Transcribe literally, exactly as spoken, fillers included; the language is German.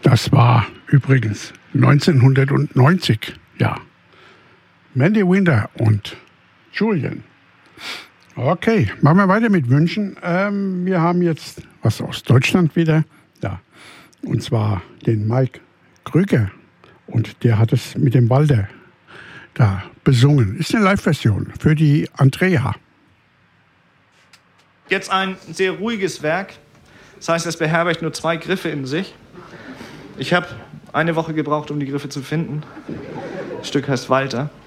Das war übrigens neunzehnhundertneunzig, ja. Mandy Winter und Julian. Okay, machen wir weiter mit Wünschen. Ähm, wir haben jetzt was aus Deutschland wieder. Ja. Und zwar den Mike Krüger. Und der hat es mit dem Walter da besungen. Ist eine Live-Version für die Andrea. Jetzt ein sehr ruhiges Werk. Das heißt, es beherbergt nur zwei Griffe in sich. Ich habe eine Woche gebraucht, um die Griffe zu finden. Das Stück heißt Walter.